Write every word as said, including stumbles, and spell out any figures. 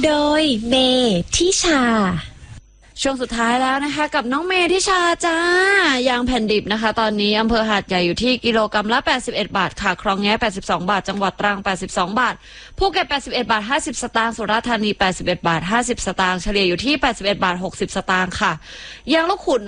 โดยเมทิชาช่วงสุดท้ายแล้วนะคะกับน้องเมทิชาจ้ายางแผ่นดิบนะคะตอนนี้อำเภอหาดใหญ่อยู่ที่กิโลกรัมละแปดสิบเอ็ดบาทค่ะคลองแง้แปดสิบสองบาทจังหวัดตรังแปดสิบสองบาทภูเก็ตแปดสิบเอ็ดบาทห้าสิบสตางค์สุราษฎร์ธานีแปดสิบเอ็ดบาทห้าสิบสตางค์เฉลี่ยอยู่ที่แปดสิบเอ็ดบาทหกสิบสตางค์ค่ะยางลูกขุ่น